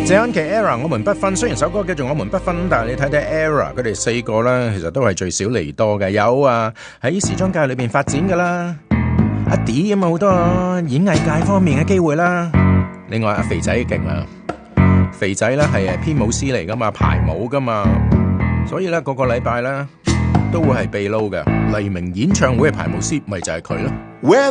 謝安琪 Era 我們不分，雖然首歌叫做我們不分，但係你睇睇 Era 佢哋4個咧，其實都係聚少離多嘅。有啊喺時裝界裏邊發展噶啦，阿 D 咁啊好多演藝界方面嘅機會啦。另外阿肥仔勁啊，肥仔咧係編舞師嚟噶嘛，排舞噶嘛，所以咧個禮拜咧都會係秘撈嘅。黎明演唱會嘅排舞師咪就係佢咯。